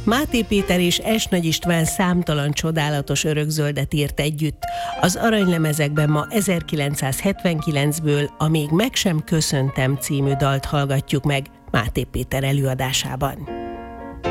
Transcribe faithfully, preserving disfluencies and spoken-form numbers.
Máté Péter és Es Nagy István számtalan csodálatos örökzöldet írt együtt. Az aranylemezekben ma ezerkilencszázhetvenkilencből a Még meg sem köszöntem című dalt hallgatjuk meg Máté Péter előadásában.